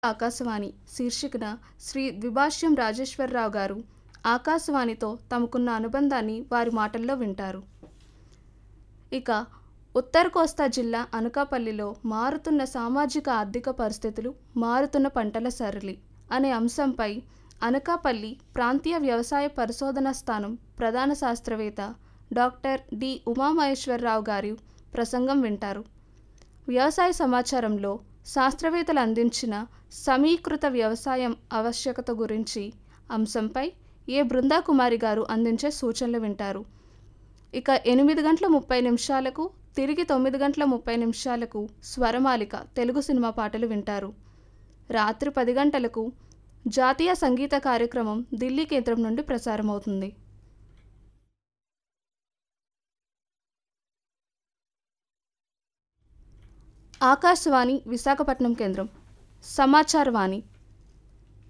ఆకాశవాణి శీర్షికన శ్రీ ద్విభాష్యం రాజేశ్వరరావు గారు ఆకాశవాణితో తమకున్న అనుబంధాన్ని వారి మాటల్లో వింటారు. ఇక ఉత్తర కోస్తా జిల్లా అనకాపల్లిలో మారుతున్న సామాజిక ఆర్థిక పరిస్థితులు, మారుతున్న పంటల సరళి అనే అంశంపై అనకాపల్లి ప్రాంతీయ వ్యవసాయ పరిశోధనా స్థానం ప్రధాన శాస్త్రవేత్త డాక్టర్ డి ఉమామహేశ్వరరావు గారి ప్రసంగం వింటారు. వ్యవసాయ సమాచారంలో శాస్త్రవేత్తలు అందించిన సమీకృత వ్యవసాయం ఆవశ్యకత గురించి అంశంపై ఏ బృందాకుమారి గారు అందించే సూచనలు వింటారు. ఇక 8:30 తిరిగి 9:30 స్వరమాలిక తెలుగు సినిమా పాటలు వింటారు. రాత్రి 10 గంటలకు జాతీయ సంగీత కార్యక్రమం ఢిల్లీ కేంద్రం నుండి ప్రసారమవుతుంది. ఆకాశవాణి విశాఖపట్నం కేంద్రం సమాచారవాణి